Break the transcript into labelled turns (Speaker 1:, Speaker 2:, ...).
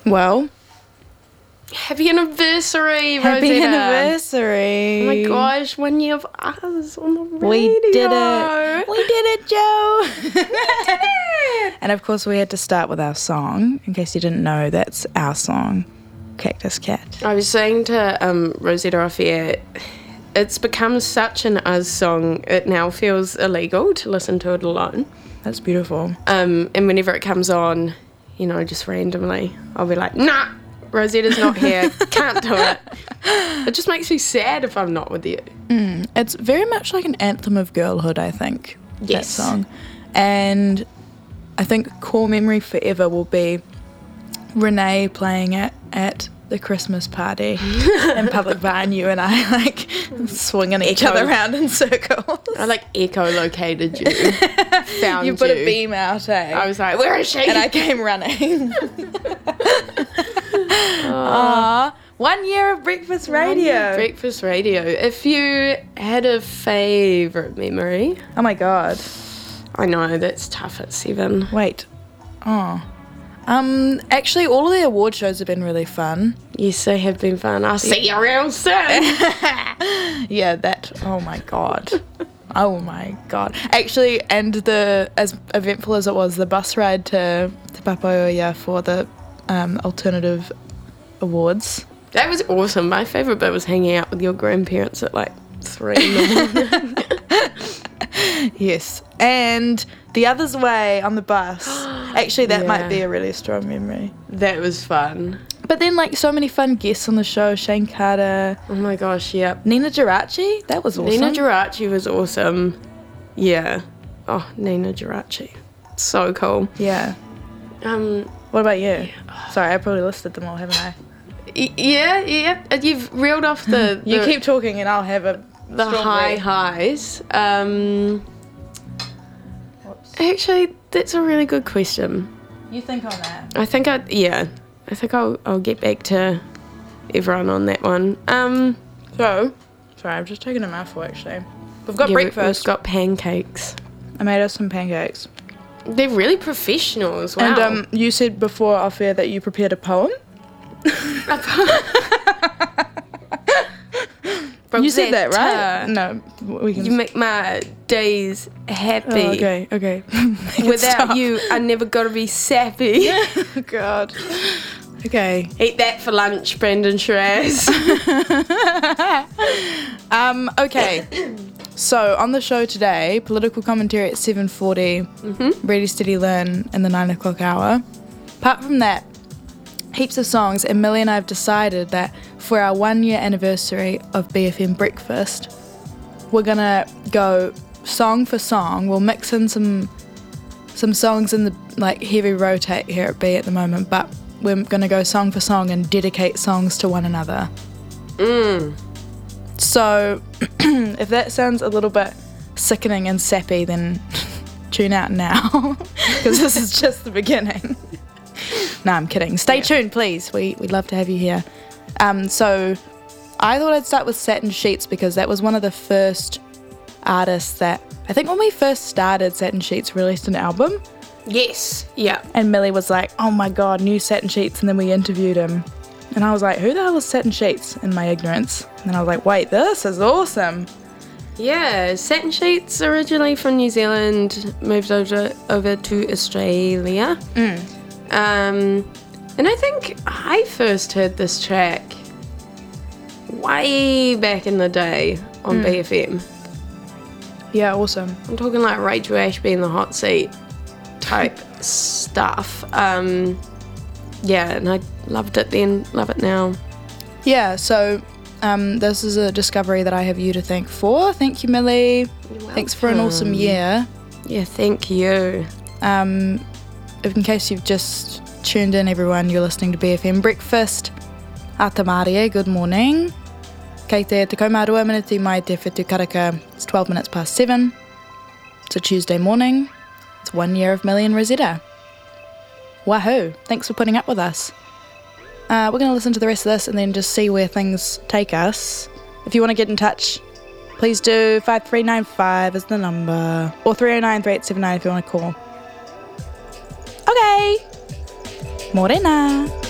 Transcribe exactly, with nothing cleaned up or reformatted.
Speaker 1: Well,
Speaker 2: happy anniversary,
Speaker 1: happy
Speaker 2: Rosetta.
Speaker 1: anniversary.
Speaker 2: Oh my gosh, one year of us on the radio.
Speaker 1: We did it. We did it, Joe.
Speaker 2: We did it.
Speaker 1: And of course, we had to start with our song. In case you didn't know, that's our song, Cactus Cat.
Speaker 2: I was saying to um, Rosetta off air, it's become such an us song, it now feels illegal to listen to it alone.
Speaker 1: That's beautiful.
Speaker 2: Um, and whenever it comes on, you know, just randomly, I'll be like, nah, Rosetta's not here, can't do it. It just makes me sad if I'm not with you.
Speaker 1: Mm, it's very much like an anthem of girlhood, I think,
Speaker 2: Yes.
Speaker 1: that song. And I think core memory forever will be Renee playing it at the Christmas party in public bar, and you and I like swinging each
Speaker 2: Echo.
Speaker 1: other around in circles.
Speaker 2: I like echolocated you, found
Speaker 1: You
Speaker 2: you.
Speaker 1: put a beam out, eh?
Speaker 2: I was like, where is she?
Speaker 1: and I came running. Aw, one year of breakfast radio.
Speaker 2: Breakfast radio. If you had a favourite memory,
Speaker 1: Oh my god.
Speaker 2: I know that's tough at seven.
Speaker 1: Wait. Oh. Um, actually, all of the award shows have been really fun.
Speaker 2: Yes, they have been fun. I'll see you around soon.
Speaker 1: Yeah, that. Oh my god. Oh my god. Actually, and the as eventful as it was, the bus ride to to Papaoia for the um, alternative awards.
Speaker 2: That was awesome. My favourite bit was hanging out with your grandparents at like three in the morning.
Speaker 1: Yes, and the other's way on the bus. Actually, that
Speaker 2: Yeah.
Speaker 1: might be a really strong memory.
Speaker 2: That was fun.
Speaker 1: But then, like, so many fun guests on the show: Shane Carter,
Speaker 2: Oh my gosh, yep.
Speaker 1: Nina Geraci. That was awesome.
Speaker 2: Nina Geraci was awesome. Yeah. Oh, Nina Geraci. So cool.
Speaker 1: Yeah.
Speaker 2: Um,
Speaker 1: What about you? Sorry, I probably listed them all, haven't I?
Speaker 2: y- yeah, yeah. uh, You've reeled off the,
Speaker 1: You
Speaker 2: the,
Speaker 1: keep talking, and I'll have a
Speaker 2: the
Speaker 1: strawberry.
Speaker 2: high highs. Um, actually, that's a really good question.
Speaker 1: You think on that.
Speaker 2: I think I, yeah, I think I'll, I'll get back to everyone on that one. Um,
Speaker 1: So, sorry, I'm just taking a mouthful. Actually, we've got
Speaker 2: yeah, we-
Speaker 1: breakfast.
Speaker 2: We've got pancakes.
Speaker 1: I made us some pancakes.
Speaker 2: They're really professional as well.
Speaker 1: And um, you said before off air that you prepared a poem. You said that, right? No, we can.
Speaker 2: You make my days happy.
Speaker 1: Oh, okay, okay. Make it
Speaker 2: Without
Speaker 1: stop.
Speaker 2: you, I never gotta be sappy.
Speaker 1: Oh, God. Okay.
Speaker 2: Eat that for lunch, Brendan Shiraz.
Speaker 1: Um. Okay. So on the show today, political commentary at seven forty,
Speaker 2: Mm-hmm.
Speaker 1: Ready Steady Learn in the nine o'clock hour. Apart from that, heaps of songs, and Millie and I have decided that for our one year anniversary of B F M Breakfast, we're gonna go song for song. We'll mix in some some songs in the like heavy rotate here at B at the moment, but we're gonna go song for song and dedicate songs to one another.
Speaker 2: Mm.
Speaker 1: So if that sounds a little bit sickening and sappy, then tune out now, because this is just the beginning. No, I'm kidding. Stay
Speaker 2: Yeah.
Speaker 1: tuned, please. We, we'd love to have you here. Um, so I thought I'd start with Satin Sheets, because that was one of the first artists that, I think when we first started, Satin Sheets released an album,
Speaker 2: Yes. Yeah.
Speaker 1: and Millie was like, oh my god, new Satin Sheets, and then we interviewed him. And I was like, who the hell is Satin Sheets, in my ignorance? And then I was like, wait, this is awesome.
Speaker 2: Yeah. Satin Sheets, originally from New Zealand, moved over over to Australia.
Speaker 1: Mm.
Speaker 2: Um, and I think I first heard this track way back in the day on B F M.
Speaker 1: Yeah, awesome.
Speaker 2: I'm talking like Rachel Ashby in the hot seat type stuff. Um, yeah, and I loved it then, love it now.
Speaker 1: Yeah, so um, this is a discovery that I have you to thank for. Thank you, Millie. Thanks for an awesome year.
Speaker 2: Yeah, thank you.
Speaker 1: Um, if in case you've just tuned in, everyone, you're listening to B F M Breakfast. Ata Marie, good morning. Kei te te kaumarua minute mai te whetu karaka. It's twelve minutes past seven. It's a Tuesday morning. It's one year of Millie and Rosetta. Wahoo. Thanks for putting up with us. Uh, we're going to listen to the rest of this and then just see where things take us. If you want to get in touch, please do. five three nine five is the number. Or three oh nine, three eight seven nine if you want to call. Okay. Morena.